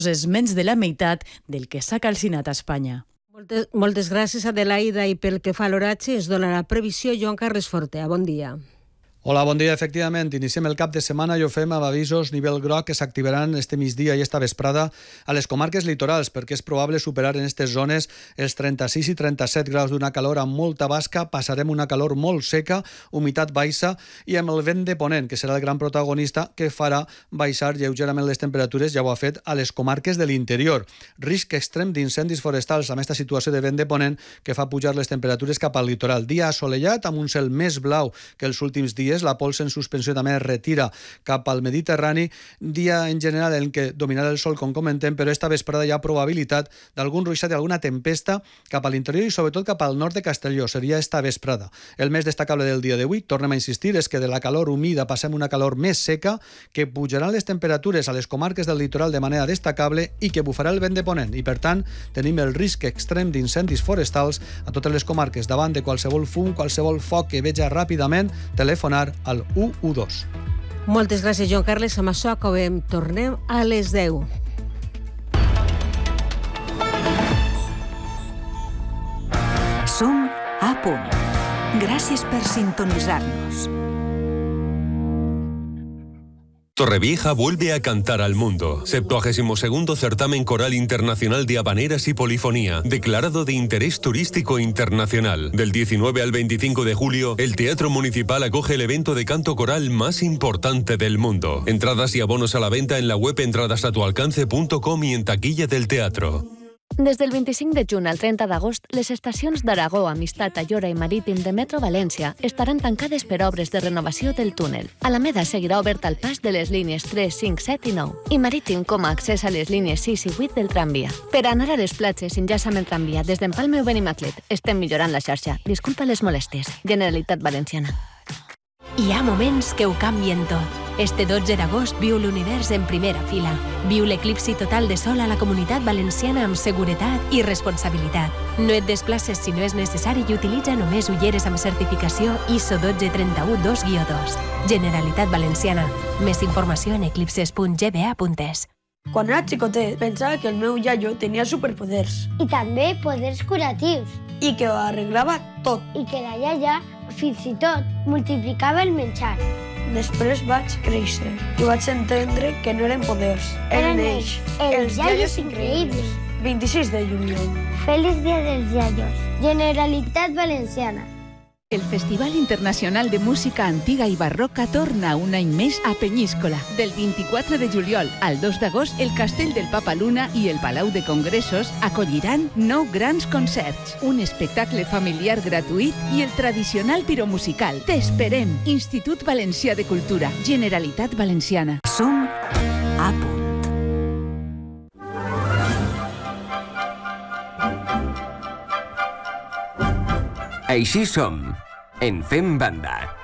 és menys de la meitat del que s'ha calcinat a Espanya. Moltes gràcies, Adelaida. I pel que fa a l'oratge, es dona la previsió Joan Carles Fortea. Bon dia. Hola, bon dia. Efectivament, iniciem el cap de setmana i ho fem amb avisos nivell groc que s'activaran este migdia i esta vesprada a les comarques litorals, perquè és probable superar en aquestes zones els 36 i 37 graus d'una calor amb molta basca. Passarem una calor molt seca, humitat baixa i amb el vent de ponent, que serà el gran protagonista, que farà baixar lleugerament les temperatures, ja ho ha fet a les comarques de l'interior. Risc extrem d'incendis forestals amb aquesta situació de vent de ponent que fa pujar les temperatures cap al litoral. Dia assolellat amb un cel més blau que els últims dies. La pols en suspensió també es retira cap al Mediterrani. Dia en general en què dominarà el sol, com comentem, però esta vesprada hi ha probabilitat d'algun ruixat i alguna tempesta cap a l'interior i sobretot cap al nord de Castelló. Seria esta vesprada. El més destacable del dia d'avui, tornem a insistir, és que de la calor humida passem una calor més seca, que pujaran les temperatures a les comarques del litoral de manera destacable i que bufarà el vent de ponent. I per tant, tenim el risc extrem d'incendis forestals a totes les comarques. Davant de qualsevol fum, qualsevol foc que veja ràpidament, telefonar al 112. Moltes gràcies, Joan Carles. Amb això acabem. Tornem a les 10. Som a punt. Gràcies per sintonitzar-nos. Torrevieja vuelve a cantar al mundo. 72º certamen coral internacional de habaneras y polifonía, declarado de interés turístico internacional. Del 19 al 25 de julio, el Teatro Municipal acoge el evento de canto coral más importante del mundo. Entradas y abonos a la venta en la web entradasatualcance.com y en taquilla del teatro. Des del 25 de juny al 30 d'agost, les estacions d'Aragó, Amistat, Ayora i Marítim de Metro València estaran tancades per obres de renovació del túnel. Alameda seguirà obert al pas de les línies 3, 5, 7 i 9 i Marítim com a accés a les línies 6 i 8 del tramvia. Per anar a les platges s'enllaça amb el tramvia des d'Empalme o Benimaclet. Estem millorant la xarxa. Disculpa les molèsties. Generalitat Valenciana. Hi ha moments que ho canvien tot. Este 12 d'agost viu l'univers en primera fila. Viu l'eclipsi total de sol a la Comunitat Valenciana amb seguretat i responsabilitat. No et desplaces si no és necessari i utilitza només ulleres amb certificació ISO 12312-2. Generalitat Valenciana. Més informació en eclipses.gba.es. Quan era xicotet, pensava que el meu iaio tenia superpoders. I també poders curatius. I que ho arreglava tot. I que la iaia, fins i tot, multiplicava el menjar. Després vaig créixer i vaig entendre que no eren poders. Eren ells, els iaios increïbles. 26 de juliol. Feliç dia dels iaios. Generalitat Valenciana. El Festival Internacional de Música Antiga i Barroca torna un any més a Penyíscola. Del 24 de juliol al 2 d'agost, el Castell del Papa Luna i el Palau de Congressos acolliran 9 grans concerts, un espectacle familiar gratuït i el tradicional piromusical. T'esperem! Institut Valencià de Cultura, Generalitat Valenciana. Som a punt. Així som, en Fem Banda.